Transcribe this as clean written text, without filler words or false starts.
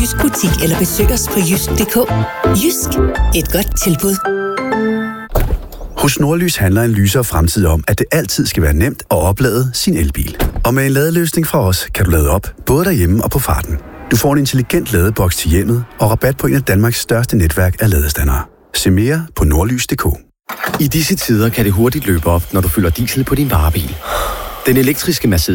Jysk butik eller besøg os på jysk.dk. Jysk, et godt tilbud. Hos Nordlys handler en lysere fremtid om, at det altid skal være nemt at oplade sin elbil. Og med en ladeløsning fra os, kan du lade op, både derhjemme og på farten. Du får en intelligent ladeboks til hjemmet og rabat på en af Danmarks største netværk af ladestandere. Se mere på nordlys.dk. I disse tider kan det hurtigt løbe op, når du fylder diesel på din varebil. Den elektriske Mercedes